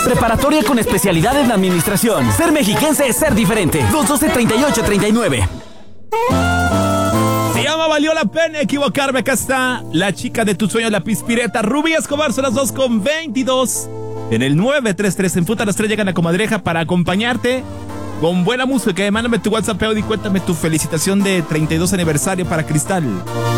Preparatoria con especialidad en administración. Ser mexiquense es ser diferente. 212-3839. Se llama Valió la pena equivocarme. Acá está la chica de tus sueños, la Pispireta. Rubí Escobar, son las 2:22. En el 933 en Futa las 3 llegan a Comadreja para acompañarte con buena música. Mándame tu WhatsApp y cuéntame tu felicitación de 32 aniversario para Cristal.